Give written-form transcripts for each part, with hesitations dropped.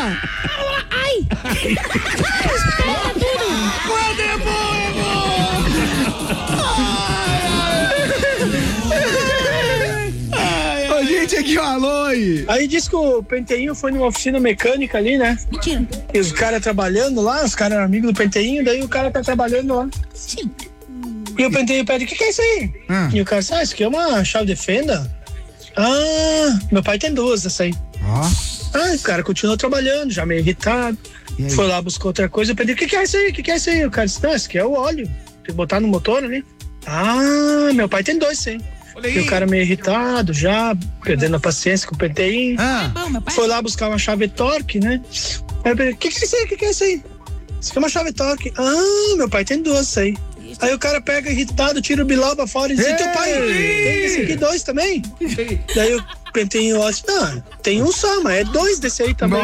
boa. Ai. Espera tudo. Quando é bom, é bom. Ô, gente, aqui, ó, alô. Aí diz que o Penteinho foi numa oficina mecânica ali, né? Mentira. E os caras trabalhando lá, os caras eram amigos do Penteinho, daí o cara tá trabalhando lá. Sim. E o Penteinho pede, o que é isso aí? E o cara diz, isso aqui é uma chave de fenda? Ah, meu pai tem duas dessa aí. O cara continuou trabalhando, já meio irritado. Foi lá, buscou outra coisa, eu pedi, o que é isso aí? O que é isso aí? O cara disse, não, isso aqui é o óleo. Tem que botar no motor ali. Ah, meu pai tem dois, sim. E o cara meio irritado, já perdendo a paciência com o Penteinho. Foi lá buscar uma chave Torque, né? Aí eu pedi, o que é isso aí? O que é isso aí? Isso aqui é uma chave Torque. Ah, meu pai tem duas, isso aí. Aí o cara pega irritado, tira o biló pra fora e diz, teu pai, tem esse aqui dois também? Daí o Penteinho olha, não, tem um só, mas é dois desse aí também.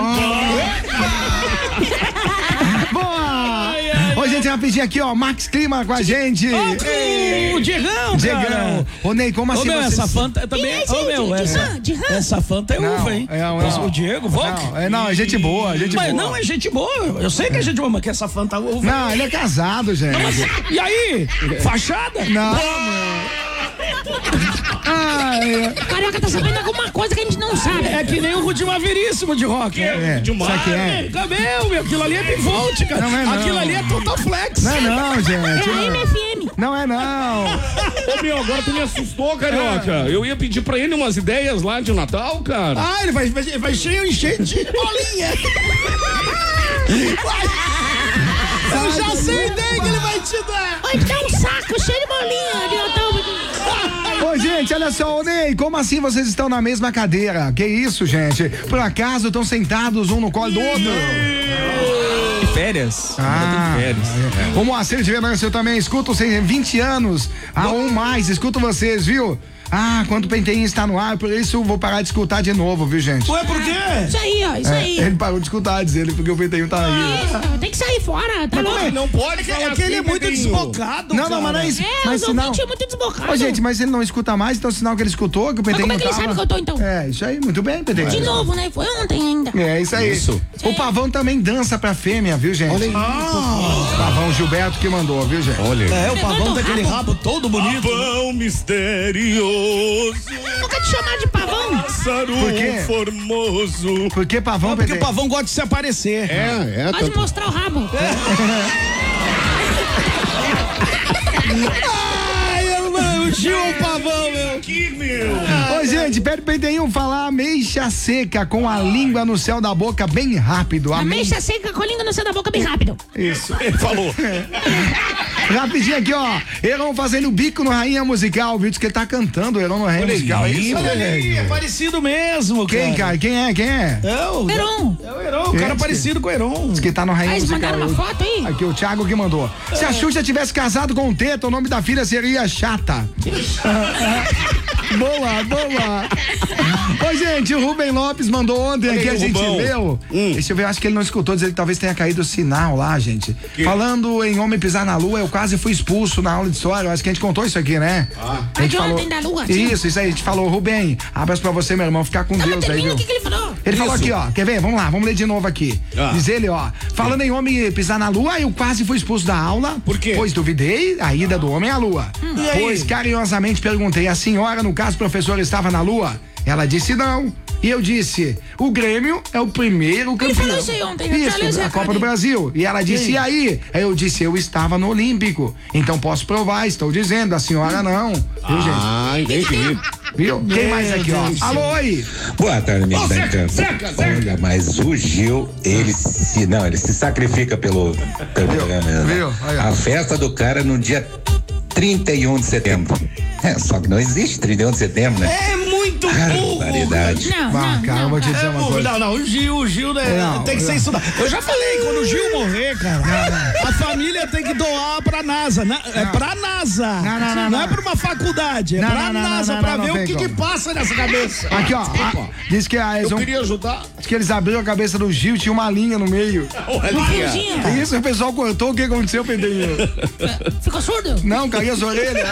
Boa! Ô, gente, rapidinho aqui, ó, Max Clima com a gente. O Diegão, cara. Ô, Ney, como assim? Essa Fanta também. Essa Fanta é uva, hein? O Diego, Volk. Não, é gente boa, gente boa. Mas não é gente boa. Eu sei que é gente boa, mas que essa Fanta é uva. Não, ele é casado, gente. E aí? Fachada? Não. O Carioca tá sabendo alguma coisa que a gente não sabe. É que nem o Rudimar Veríssimo de rock. Sabe que é? Meu, aquilo ali é bivolt, cara. Aquilo ali é Total Flex. Não, gente. É a MFM. Não é, não. Ô, meu, agora tu me assustou, Carioca. Eu ia pedir pra ele umas ideias lá de Natal, cara. Ele vai encher de bolinha. Eu já sei a ideia que ele vai te dar. Vai dar um saco cheio de bolinha de Natal. Ô, gente, olha só, ô, Ney, como assim vocês estão na mesma cadeira? Que isso, gente? Por acaso estão sentados um no colo do outro? Férias. Férias. O Moacir de Venâncio, eu também escuto 20 anos ou mais, escuto vocês, viu? Quando o Penteinho está no ar, por isso eu vou parar de escutar de novo, viu, gente? Ué, por quê? Isso aí, ó, isso aí. Ele parou de escutar, diz ele, porque o Penteinho tá aí. Tem que sair fora, tá louco? Não pode falar É que ele é assim, muito Penteinho. desbocado, Não, mas não é isso. Mas o sinal... ouvinte é muito desbocado. Ô, gente, mas ele não escuta mais, então é sinal que ele escutou, que o Penteinho Mas como é que ele tava... sabe que eu tô, então? É, isso aí, muito bem, Penteinho. De novo, né? Foi ontem ainda. É, isso aí. O Pavão também dança pra fêmea, viu, gente? Olha aí. Pavão Gilberto que mandou, viu, gente? Olha aí. O Pavão tem aquele rabo todo bonito. Pavão misterioso. Nunca te chamar de Pavão. Pássaro Por quê? formoso. Por que Pavão, Porque o Penteinho? Pavão gosta de se aparecer. Pode mostrar o rabo. O Gil é o Pavão, meu. Aqui, meu. Ô, gente, pede pro Penteinho falar ameixa seca com a língua no céu da boca bem rápido. Ameixa seca com a língua no céu da boca bem rápido. Isso. Ele falou. Rapidinho aqui, ó. Heron fazendo bico no Rainha Musical, viu? Diz que ele tá cantando o Heron no Rainha Musical. aí, Olha ali, é parecido mesmo, Quem, cara? Quem é? É o Heron. Heron, o cara parecido com o Heron. Diz que tá no Rainha Aí eles Musical. mandaram uma foto aí. Aqui, o Thiago que mandou. Se a Xuxa tivesse casado com o Teta, o nome da filha seria Chata. Boa, boa. Ô, gente, o Rubem Lopes mandou ontem aqui, a gente leu. Deixa eu ver, acho que ele não escutou, dizer que talvez tenha caído o sinal lá, gente. Falando em homem pisar na lua, eu quase fui expulso na aula de história. Eu acho que a gente contou isso aqui, né? A gente falou. Da lua, sim. Isso aí, a gente falou, Rubem, abraço pra você, meu irmão, ficar com Deus aí, viu? O que ele falou? Ele falou aqui, ó, quer ver? Vamos lá, vamos ler de novo aqui. Diz ele, ó, falando em homem pisar na lua, eu quase fui expulso da aula. Por quê? Pois duvidei a ida do homem à lua. Pois carinhosamente perguntei, a senhora, no caso, professora, estava na lua? Ela disse não. E eu disse, o Grêmio é o primeiro campeão. Ele falou isso aí ontem, né? Isso, a Copa do Brasil. E ela disse, e aí? Aí eu disse, eu estava no Olímpico. Então posso provar, estou dizendo, a senhora não. Viu, gente? Entendi. Viu? Quem mais aqui, ó? Alô, oi. Boa tarde, amigo da Encanto. Olha, mas o Gil, ele se sacrifica pelo programa. Viu? A festa do cara no dia 31 de setembro. Só que não existe 31 de setembro, né? É muito burro. Variedade. Cara, eu vou te dizer uma coisa. Não, o Gil né, tem que ser estudado. Eu já falei, quando o Gil morrer, cara, a família tem que doar pra NASA. É pra NASA. Não é pra uma faculdade, é pra NASA, pra ver o que passa nessa cabeça. Aqui, ó. Diz que Eu queria ajudar. Diz que eles abriram a cabeça do Gil, tinha uma linha no meio. Isso, o pessoal cortou, o que aconteceu, Penteinho? Ficou surdo? Não, caiu as orelhas.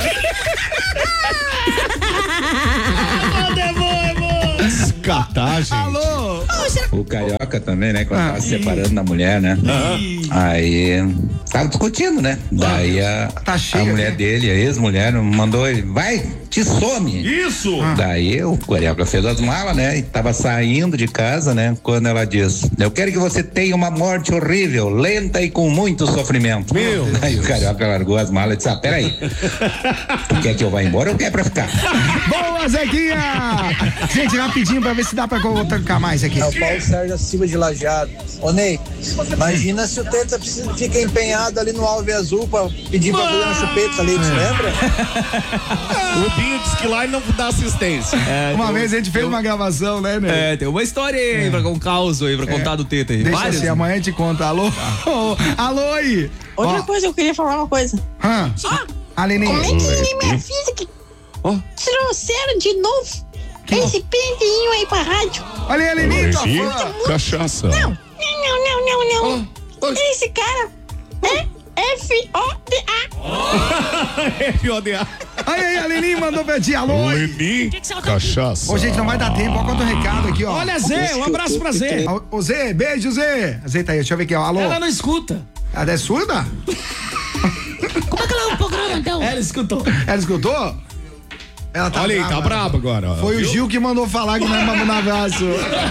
É bom. Catagem. Alô? Será O carioca também, né? Quando tava se separando da mulher, né? Aí tava discutindo, né? Daí a mulher dele, a ex-mulher, mandou ele, vai, te some. Isso! Daí o carioca fez as malas, né? E tava saindo de casa, né? Quando ela diz, eu quero que você tenha uma morte horrível, lenta e com muito sofrimento. Aí o carioca largou as malas e disse, peraí. Tu quer que eu vá embora ou quer pra ficar? Boa, Zequinha! Gente, rapidinho pra ver se dá pra colocar mais aqui. É o Paulo Sérgio Silva de Lajeado. Ô Ney, imagina se o Teta fica empenhado ali no Alve Azul pra pedir pra fazer uma chupeta ali, você lembra? O Binho disse que lá ele não dá assistência. Uma vez a gente fez uma gravação, né, Ney? Tem uma história aí, um caos aí, pra contar do Teta aí. Deixa assim, amanhã a gente conta. Alô? Alô aí! Outra coisa, eu queria falar uma coisa. Aline. Como é que minha filha que trouxeram de novo esse pentinho aí pra rádio? Olha aí, Aline, tua fã. Cachaça. Não. Esse cara é F-O-D-A. F-O-D-A. Aí, a Leni mandou pra ti, alô? Leni, cachaça. Ô, gente, não vai dar tempo, olha quanto recado aqui, ó. Olha, Zé, um abraço pra Zé. Ô, Zé, beijo, Zé. Azeita aí, deixa eu ver aqui, ó, alô? Ela não escuta. Ela é surda? Como é que ela é o programa, então? Ela escutou. Ela escutou? Ela tá Olha aí, tá braba agora. Foi o Gil que mandou falar que nós mandamos um abraço.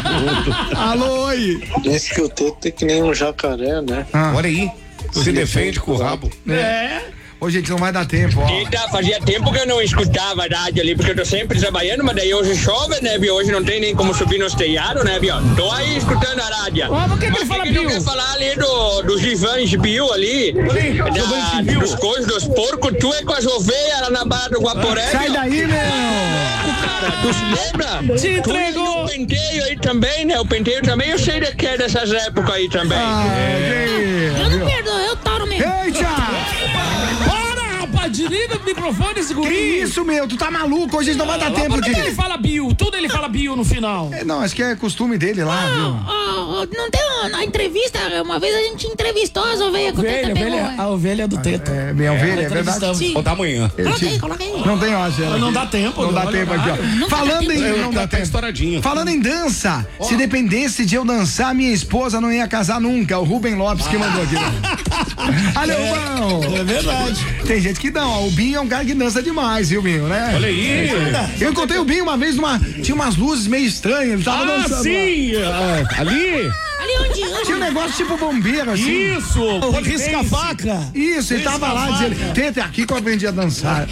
Alô, oi. Disse que o Teta é que nem um jacaré, né? Olha aí, se defende com o rabo. Ô, gente, não vai dar tempo, ó. Eita, fazia tempo que eu não escutava a rádio ali, porque eu tô sempre trabalhando, mas daí hoje chove, né, viu? Hoje não tem nem como subir nos telhados, né, viu? Tô aí escutando a rádio. Mas que ele fala, Bill? Eu quero falar ali dos Givães Bill ali, dos coisas, dos porcos, tu é com as ovelhas lá na barra do Guaporé. Sai daí, meu! Cara, tu se lembra? Te entregou! O penteio aí também, né? O penteio também, eu sei que é dessas épocas aí também. Eu não perdoo, eu toro mesmo. Eita! Desliga o microfone, esse guri. Que isso, meu? Tu tá maluco? Hoje não vai dar tempo de... Ele fala Bill, tudo ele fala Bill no final. Não, acho que é costume dele lá, viu? Não tem na entrevista, uma vez a gente entrevistou as ovelhas que o Teta pegou. A ovelha do Teta. Minha ovelha, é verdade. Sim. Ou da manhã. Coloca aí. Não tem, eu acho. Não dá tempo. Não dá tempo aqui, ó. Falando em... Não dá tempo. Estouradinho. Falando em dança, se dependesse de eu dançar, minha esposa não ia casar nunca. O Rubem Lopes que mandou aqui. Olha, Rubão. É verdade. Tem gente que não, ó. O Binho é um cara que dança demais, viu, Binho, né? Olha aí. Eu encontrei o Binho uma vez tinha umas luzes meio estranhas, ele tava dançando. Sim! Ali? Ali onde? Tinha um negócio tipo bombeiro, assim. Isso! O risca-faca. Isso, ele tava lá dizendo, Teta, é aqui que eu aprendi a dançar.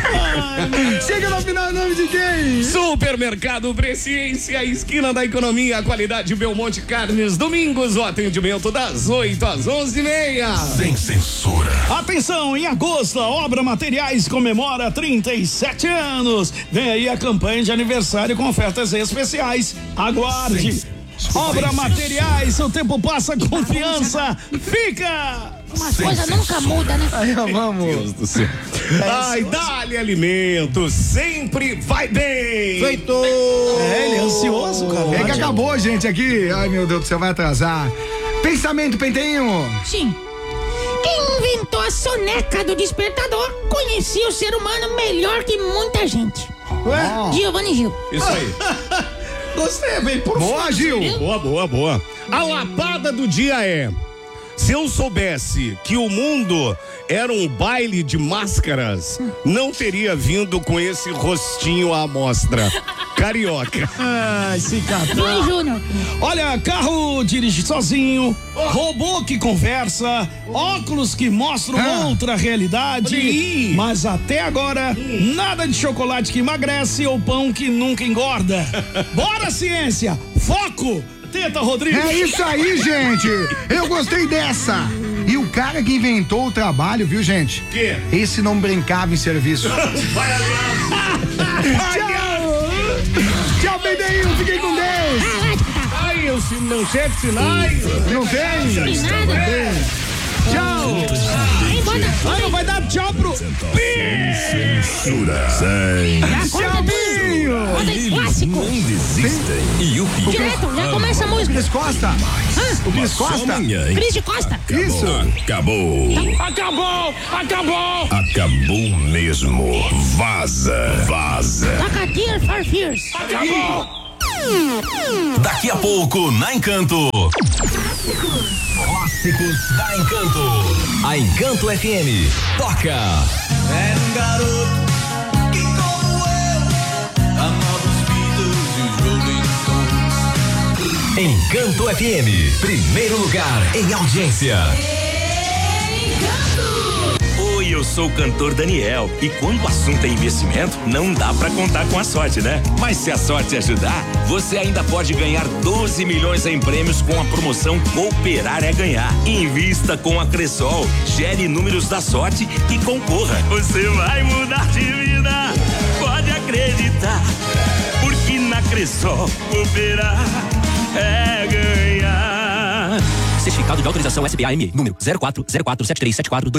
Chega no final, em nome de quem? Supermercado Presciência, esquina da economia, qualidade Belmonte Carnes, domingos, o atendimento das 8 às 11h30. Sem censura. Atenção, em agosto, a Obra Materiais comemora 37 anos. Vem aí a campanha de aniversário com ofertas especiais. Aguarde. Obra Materiais, o tempo passa, confiança fica. Uma coisa nunca muda, né? Aí, vamos. Deus do céu. Ai, Dali Alimentos, sempre vai bem. Feito. Ele é ansioso, cara. É que acabou, gente, aqui. Ai, meu Deus do céu, vai atrasar. Pensamento, Pentinho. Sim. Quem inventou a soneca do despertador conhecia o ser humano melhor que muita gente. Giovanni Gil. Isso aí. Gostei, bem por Boa, Gil. Boa. A lapada do dia é: se eu soubesse que o mundo era um baile de máscaras, não teria vindo com esse rostinho à mostra. Carioca. Ai, se catar. Johnny Júnior. Olha, carro dirige sozinho, robô que conversa, óculos que mostram outra realidade. Mas até agora, nada de chocolate que emagrece ou pão que nunca engorda. Bora, ciência! Foco! Teta Rodrigues. É isso aí, gente. Eu gostei dessa. E o cara que inventou o trabalho, viu, gente? Que? Esse não brincava em serviço. Vai ali. Tchau, Bendeinho. Fiquem com Deus. Ai, eu não sei de sinais. Não tem? Sem nada. Tchau. Não vai dar tchau pro... Censura. Sem Tchau, Binho. clássico. não desistem. E o pior. Direto, já começa a música. Cris Costa. O Cris Costa. Cris de Costa. Isso. Acabou. Acabou mesmo. Vaza. Toca Tears for Fears. Daqui a pouco, na Encanto. Clássicos da Encanto. A Encanto FM toca. Era um garoto que, como eu, amava os Beatles e os Rolling Stones. Encanto FM, primeiro lugar em audiência. Oi, eu sou o cantor Daniel e quando o assunto é investimento, não dá pra contar com a sorte, né? Mas se a sorte ajudar, você ainda pode ganhar 12 milhões em prêmios com a promoção Cooperar é Ganhar. Invista com a Cressol, gere números da sorte e concorra. Você vai mudar de vida, pode acreditar, porque na Cressol cooperar é ganhar. Certificado de autorização SBAMI, número 04047374